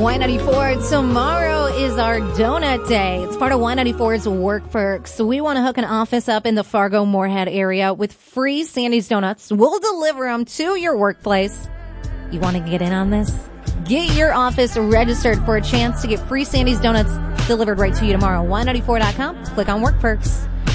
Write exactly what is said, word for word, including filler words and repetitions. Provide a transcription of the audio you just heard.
Y ninety-four. Tomorrow is our donut day. It's part of Y ninety-four's work perks. So we want to hook an office up in the Fargo-Moorhead area with free Sandy's Donuts. We'll deliver them to your workplace. You want to get in on this? Get your office registered for a chance to get free Sandy's Donuts delivered right to you tomorrow. Y ninety-four dot com. Click on work perks.